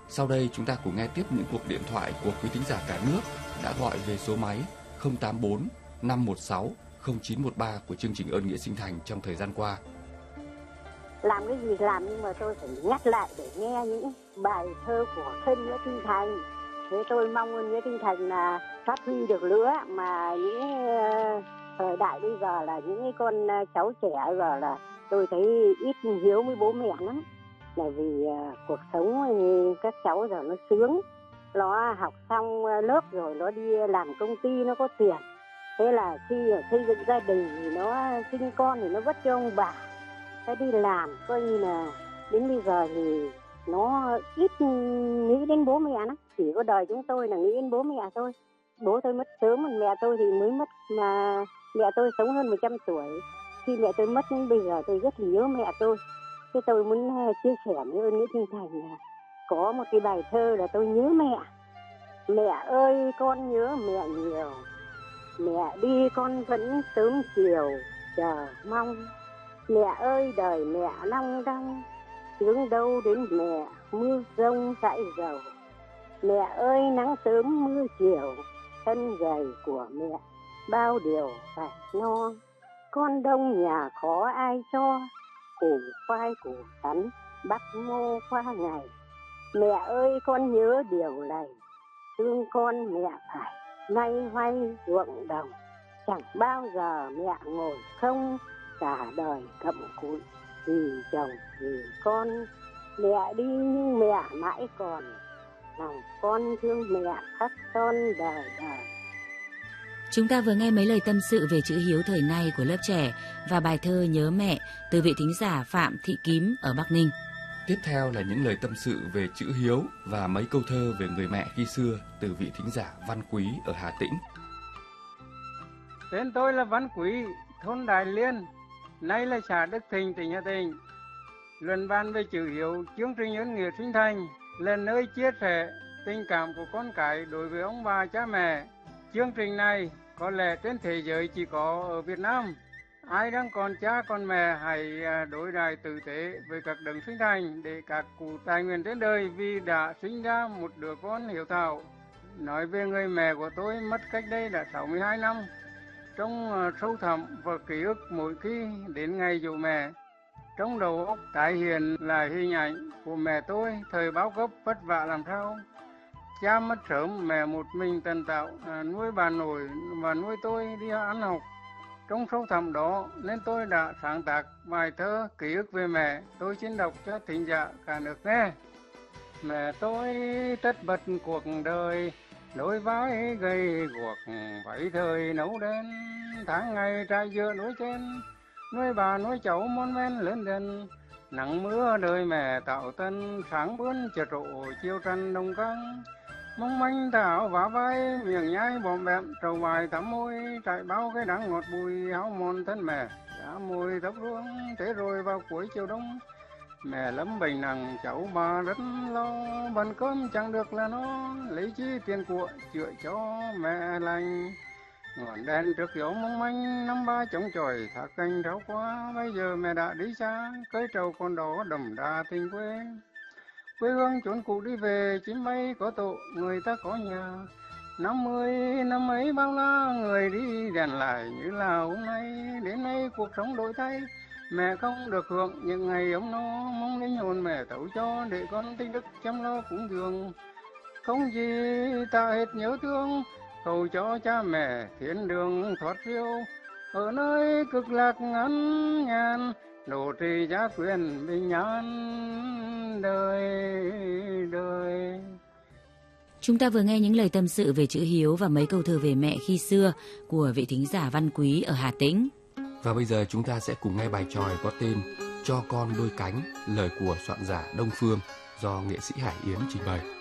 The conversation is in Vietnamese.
Sau đây chúng ta cùng nghe tiếp những cuộc điện thoại của quý thính giả cả nước đã gọi về số máy 084 516 0913 của chương trình Ơn Nghĩa Sinh Thành trong thời gian qua. Làm cái gì làm nhưng mà tôi phải nhắc lại để nghe những bài thơ của Ơn Nghĩa Sinh Thành. Thế tôi mong Ơn Nghĩa Sinh Thành là phát huy được nữa, mà những thời đại bây giờ là những cái con cháu trẻ giờ là tôi thấy ít hiếu với bố mẹ lắm. Là vì cuộc sống các cháu giờ nó sướng, nó học xong lớp rồi nó đi làm công ty, nó có tiền. Thế là khi xây dựng gia đình thì nó sinh con thì nó vất cho ông bà. Thế đi làm coi như là đến bây giờ thì nó ít nghĩ đến bố mẹ lắm. Chỉ có đời chúng tôi là nghĩ đến bố mẹ thôi. Bố tôi mất sớm, mẹ tôi thì mới mất, mà mẹ tôi sống hơn 100 tuổi. Khi mẹ tôi mất đến bây giờ tôi rất là nhớ mẹ tôi. Thế tôi muốn chia sẻ với Ơn Nghĩa Sinh Thành là có một cái bài thơ là tôi nhớ mẹ. Mẹ ơi con nhớ mẹ nhiều, mẹ đi con vẫn sớm chiều chờ mong. Mẹ ơi đời mẹ long đong, hướng đâu đến mẹ mưa rông dãi dầu. Mẹ ơi nắng sớm mưa chiều, thân gầy của mẹ bao điều phải lo. Con đông nhà khó ai cho, củ khoai củ sắn bắp ngô qua ngày. Mẹ ơi con nhớ điều này, thương con mẹ phải nay hoay ruộng đồng. Chẳng bao giờ mẹ ngồi không, cả đời cặm cụi vì chồng vì con. Mẹ đi nhưng mẹ mãi còn, lòng con thương mẹ khắc son đời đời. Chúng ta vừa nghe mấy lời tâm sự về chữ hiếu thời nay của lớp trẻ và bài thơ Nhớ Mẹ từ vị thính giả Phạm Thị Tím ở Bắc Ninh. Tiếp theo là những lời tâm sự về chữ hiếu và mấy câu thơ về người mẹ khi xưa từ vị thính giả Văn Quý ở Hà Tĩnh. Tên tôi là Văn Quý, thôn Đại Liên, nay là xã Đức Thịnh, tỉnh Hà Tĩnh. Luận bàn về chữ hiếu, chương trình Ơn Nghĩa Sinh Thành là nơi chia sẻ tình cảm của con cái đối với ông bà cha mẹ. Chương trình này có lẽ trên thế giới chỉ có ở Việt Nam. Ai đang còn cha còn mẹ hãy đối đãi tử tế với các đấng sinh thành để các cụ tài nguyện trên đời vì đã sinh ra một đứa con hiếu thảo. Nói về người mẹ của tôi mất cách đây đã 62 năm. Trong sâu thẳm và ký ức mỗi khi đến ngày dỗ mẹ, trong đầu óc tái hiện là hình ảnh của mẹ tôi thời bao cấp vất vả làm sao. Cha mất sớm, mẹ một mình tần tạo nuôi bà nội và nuôi tôi đi ăn học. Trong sâu thẳm đó nên tôi đã sáng tác bài thơ ký ức về mẹ. Tôi xin đọc cho thính giả cả nước nghe. Mẹ tôi tất bật cuộc đời, đôi vai gầy guộc, vẫy thời nấu đen, tháng ngày trai dừa núi trên, nuôi bà nuôi cháu mon men lớn dần. Nắng mưa đời mẹ tạo tân, sáng bướn chợt rộ chiều trần đồng căng. Mong manh thảo vả vai, miệng nhai bòm bẹm, trầu bài tắm môi, trải bao cái đắng ngọt bùi háo mòn thân mẹ. Đã mùi thấp ruộng, thế rồi vào cuối chiều đông, mẹ lắm bệnh nặng, cháu bà rất lo, bần cơm chẳng được là nó, lấy chi tiền của chữa cho mẹ lành. Ngọn đèn trước gió mong manh, năm ba chống chọi, thác canh rau quá, bây giờ mẹ đã đi xa, cây trầu con đó đầm đà tình quê. Quê hương chốn cũ đi về, chim bay có tổ, người ta có nhà. 50 năm ấy bao la, người đi rèn lại như là hôm nay. Đến nay cuộc sống đổi thay, mẹ không được hưởng những ngày ấm no. Mong linh hồn mẹ tấu cho, để con tinh đức chăm lo cúng dường. Không gì ta hết nhớ thương, cầu cho cha mẹ thiên đường thoát siêu. Ở nơi cực lạc ngắn ngàn, độ trì gia quyền bình an đời đời. Chúng ta vừa nghe những lời tâm sự về chữ hiếu và mấy câu thơ về mẹ khi xưa của vị thính giả Văn Quý ở Hà Tĩnh. Và bây giờ chúng ta sẽ cùng nghe bài chòi có tên Cho con đôi cánh, lời của soạn giả Đông Phương do nghệ sĩ Hải Yến trình bày.